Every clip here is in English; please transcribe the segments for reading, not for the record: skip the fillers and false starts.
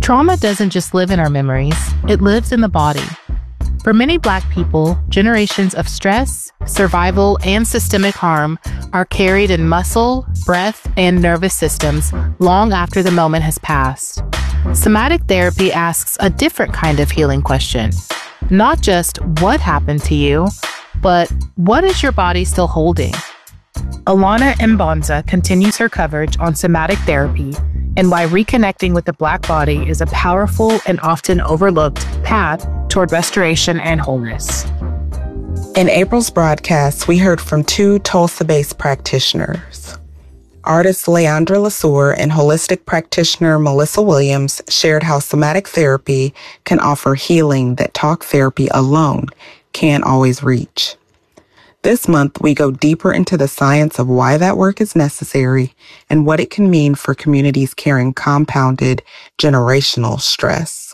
Trauma doesn't just live in our memories, it lives in the body. For many Black people, generations of stress, survival, and systemic harm are carried in muscle, breath, and nervous systems long after the moment has passed. Somatic therapy asks a different kind of healing question. Not just what happened to you, but what is your body still holding? Alana Mbonza continues her coverage on somatic therapy and why reconnecting with the Black body is a powerful and often overlooked path toward restoration and wholeness. In April's broadcast, we heard from two Tulsa-based practitioners. Artist Leandra Lesueur and holistic practitioner Melissa Williams shared how somatic therapy can offer healing that talk therapy alone can't always reach. This month, we go deeper into the science of why that work is necessary and what it can mean for communities carrying compounded generational stress.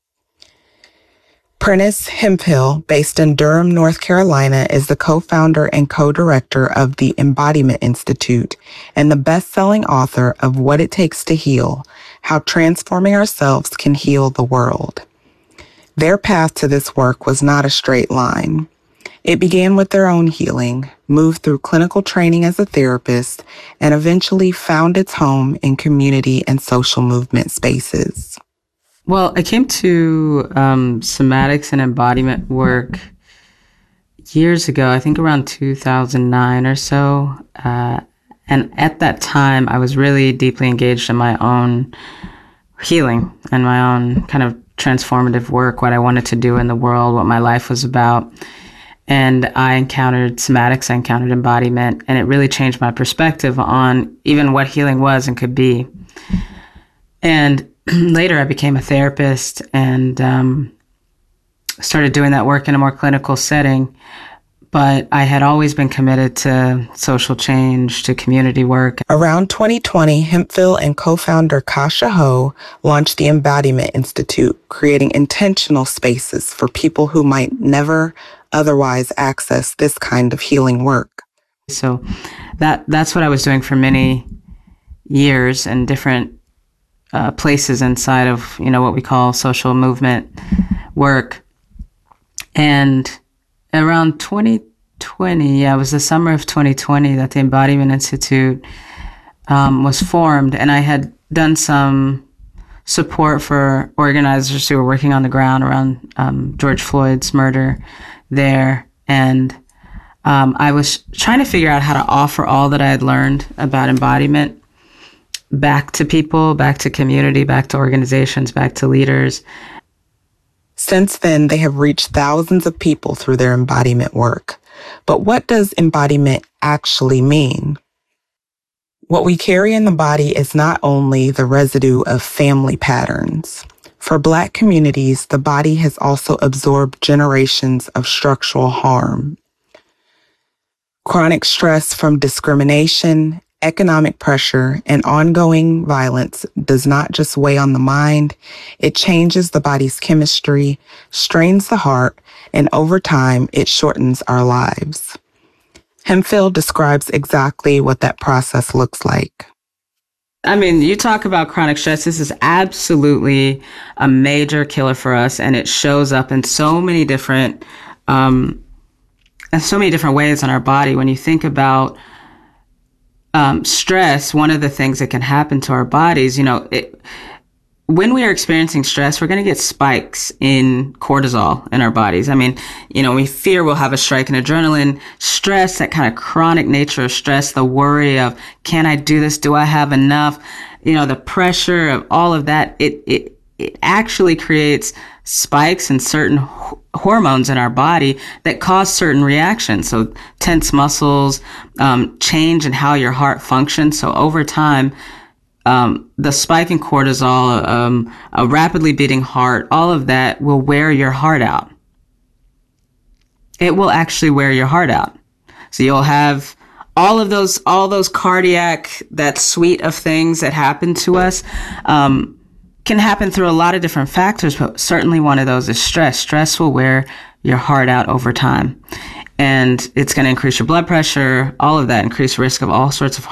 Prentice Hemphill, based in Durham, North Carolina, is the co-founder and co-director of the Embodiment Institute and the best-selling author of What It Takes to Heal: How Transforming Ourselves Can Heal the World. Their path to this work was not a straight line. It began with their own healing, moved through clinical training as a therapist, and eventually found its home in community and social movement spaces. Well, I came to somatics and embodiment work years ago, I think around 2009 or so. And at that time, I was really deeply engaged in my own healing and my own kind of transformative work, what I wanted to do in the world, what my life was about. And I encountered somatics, I encountered embodiment, and it really changed my perspective on even what healing was and could be. And later I became a therapist and started doing that work in a more clinical setting. But I had always been committed to social change, to community work. Around 2020, Hemphill and co-founder Kasha Ho launched the Embodiment Institute, creating intentional spaces for people who might never otherwise access this kind of healing work. So that's what I was doing for many years in different places inside of, what we call social movement work. And around 2020, it was the summer of 2020 that the Embodiment Institute was formed. And I had done some support for organizers who were working on the ground around George Floyd's murder there. And I was trying to figure out how to offer all that I had learned about embodiment back to people, back to community, back to organizations, back to leaders. Since then, they have reached thousands of people through their embodiment work. But what does embodiment actually mean? What we carry in the body is not only the residue of family patterns. For Black communities, the body has also absorbed generations of structural harm. Chronic stress from discrimination, economic pressure, and ongoing violence does not just weigh on the mind, it changes the body's chemistry, strains the heart, and over time, it shortens our lives. Hemphill describes exactly what that process looks like. I mean, you talk about chronic stress. This is absolutely a major killer for us, and it shows up in so many different ways in our body. When you think about stress, one of the things that can happen to our bodies, when we are experiencing stress, we're going to get spikes in cortisol in our bodies. I mean, we fear we'll have a spike in adrenaline. Stress, that kind of chronic nature of stress, the worry of, can I do this? Do I have enough? The pressure of all of that, it actually creates spikes in certain hormones in our body that cause certain reactions. So tense muscles, change in how your heart functions. So over time, the spike in cortisol, a rapidly beating heart, all of that will wear your heart out. It will actually wear your heart out. So you'll have all those cardiac, that suite of things that happen to us, can happen through a lot of different factors, but certainly one of those is stress. Stress will wear your heart out over time. And it's going to increase your blood pressure, all of that, increase risk of all sorts of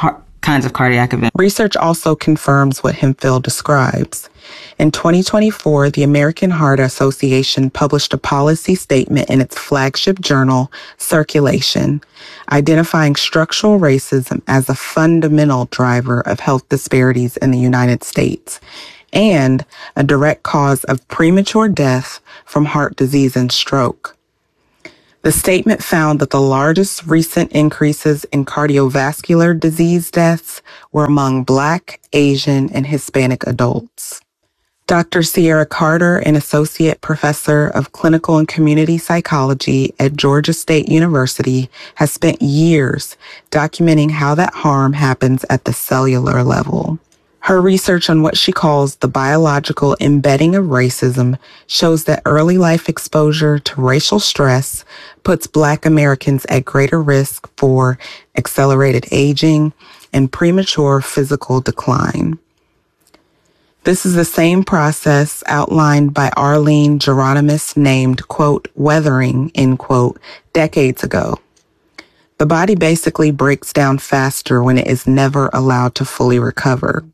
kinds of cardiac events. Research also confirms what Hemphill describes. In 2024, the American Heart Association published a policy statement in its flagship journal, Circulation, identifying structural racism as a fundamental driver of health disparities in the United States and a direct cause of premature death from heart disease and stroke. The statement found that the largest recent increases in cardiovascular disease deaths were among Black, Asian, and Hispanic adults. Dr. Sierra Carter, an associate professor of clinical and community psychology at Georgia State University, has spent years documenting how that harm happens at the cellular level. Her research on what she calls the biological embedding of racism shows that early life exposure to racial stress puts Black Americans at greater risk for accelerated aging and premature physical decline. This is the same process outlined by Arlene Geronimus named, quote, weathering, end quote, decades ago. The body basically breaks down faster when it is never allowed to fully recover.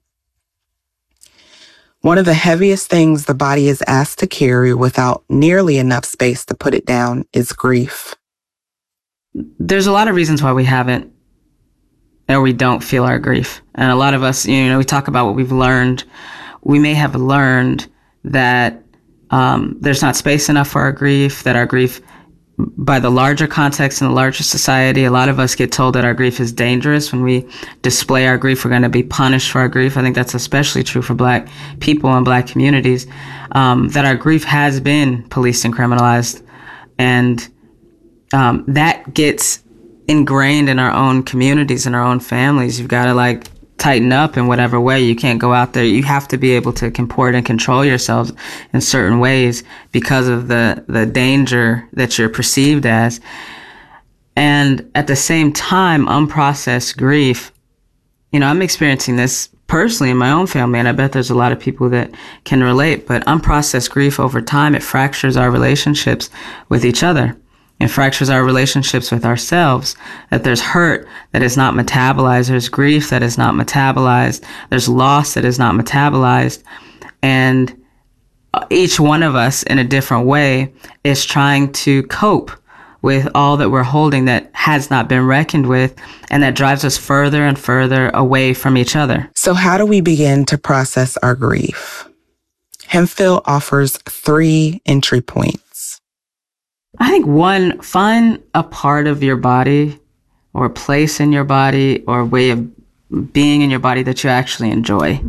One of the heaviest things the body is asked to carry without nearly enough space to put it down is grief. There's a lot of reasons why we haven't or we don't feel our grief. And a lot of us, we talk about what we've learned. We may have learned that there's not space enough for our grief, that our grief, by the larger context in the larger society, a lot of us get told that our grief is dangerous. When we display our grief, we're going to be punished for our grief. I think that's especially true for Black people and Black communities, that our grief has been policed and criminalized. And that gets ingrained in our own communities and our own families. You've got to tighten up in whatever way. You can't go out there. You have to be able to comport and control yourselves in certain ways because of the danger that you're perceived as. And at the same time, unprocessed grief, I'm experiencing this personally in my own family, and I bet there's a lot of people that can relate, but unprocessed grief over time, it fractures our relationships with each other. It fractures our relationships with ourselves, that there's hurt that is not metabolized, there's grief that is not metabolized, there's loss that is not metabolized, and each one of us in a different way is trying to cope with all that we're holding that has not been reckoned with, and that drives us further and further away from each other. So how do we begin to process our grief? Hemphill offers 3 entry points. I think one, find a part of your body or a place in your body or a way of being in your body that you actually enjoy.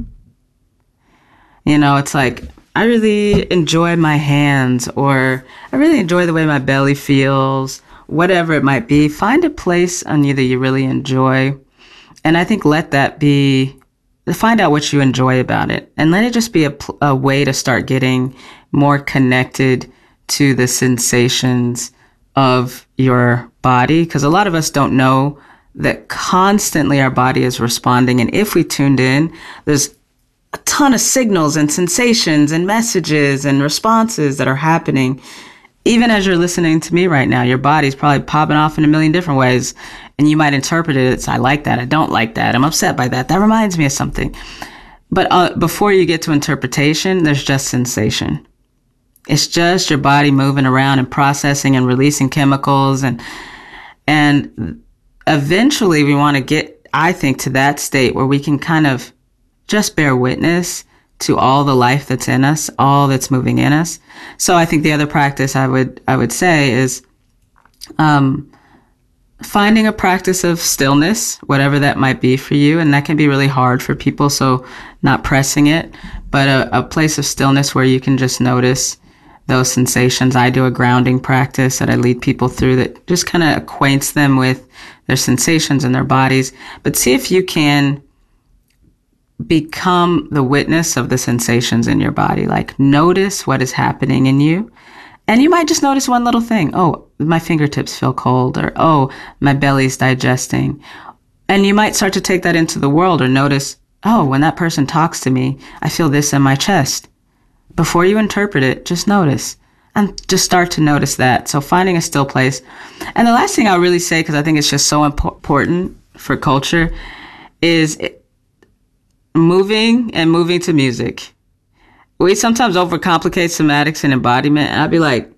It's like, I really enjoy my hands, or I really enjoy the way my belly feels, whatever it might be. Find a place on you that you really enjoy. And I think let that be, find out what you enjoy about it. And let it just be a way to start getting more connected to the sensations of your body, because a lot of us don't know that constantly our body is responding. And if we tuned in, there's a ton of signals and sensations and messages and responses that are happening. Even as you're listening to me right now, your body's probably popping off in a million different ways, and you might interpret it as, I like that, I don't like that, I'm upset by that, that reminds me of something. But before you get to interpretation, there's just sensation. It's just your body moving around and processing and releasing chemicals. And eventually we want to get, I think, to that state where we can kind of just bear witness to all the life that's in us, all that's moving in us. So I think the other practice I would say is finding a practice of stillness, whatever that might be for you. And that can be really hard for people, so not pressing it, but a place of stillness where you can just notice those sensations. I do a grounding practice that I lead people through that just kind of acquaints them with their sensations in their bodies. But see if you can become the witness of the sensations in your body. Notice what is happening in you. And you might just notice one little thing. Oh, my fingertips feel cold, or oh, my belly's digesting. And you might start to take that into the world, or notice, oh, when that person talks to me, I feel this in my chest. Before you interpret it, just notice and just start to notice that. So finding a still place. And the last thing I'll really say, because I think it's just so important for culture, is moving to music. We sometimes overcomplicate somatics and embodiment. And I'd be like,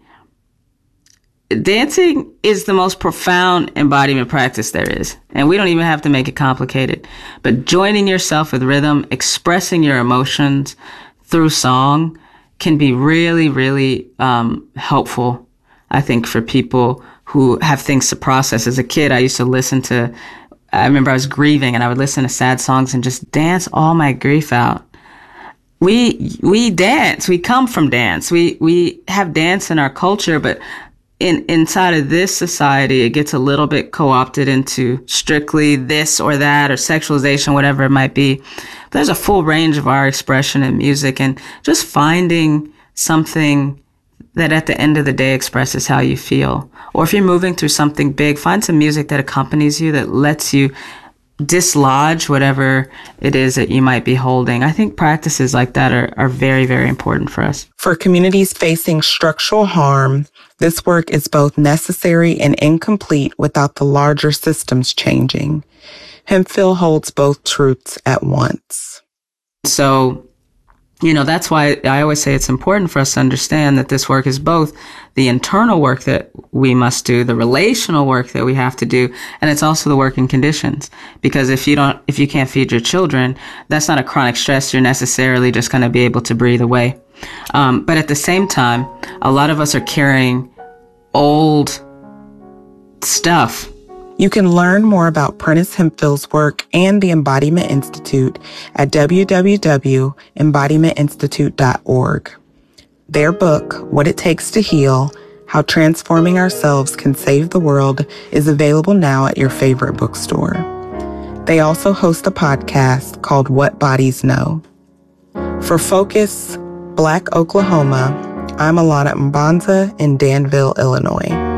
dancing is the most profound embodiment practice there is. And we don't even have to make it complicated. But joining yourself with rhythm, expressing your emotions through song can be really, really helpful, I think, for people who have things to process. As a kid, I used to I remember I was grieving and I would listen to sad songs and just dance all my grief out. We dance. We come from dance. We have dance in our culture, but inside of this society, it gets a little bit co-opted into strictly this or that or sexualization, whatever it might be. There's a full range of our expression in music, and just finding something that at the end of the day expresses how you feel. Or if you're moving through something big, find some music that accompanies you, that lets you dislodge whatever it is that you might be holding. I think practices like that are very, very important for us. For communities facing structural harm, this work is both necessary and incomplete without the larger systems changing. Hemphill holds both truths at once. So, that's why I always say it's important for us to understand that this work is both the internal work that we must do, the relational work that we have to do, and it's also the working conditions. Because if you can't feed your children, that's not a chronic stress you're necessarily just going to be able to breathe away. But at the same time, a lot of us are carrying old stuff. You can learn more about Prentice Hemphill's work and the Embodiment Institute at www.embodimentinstitute.org. Their book, What It Takes to Heal, How Transforming Ourselves Can Save the World, is available now at your favorite bookstore. They also host a podcast called What Bodies Know. For Focus Black Oklahoma, I'm Alana Mbanza in Danville, Illinois.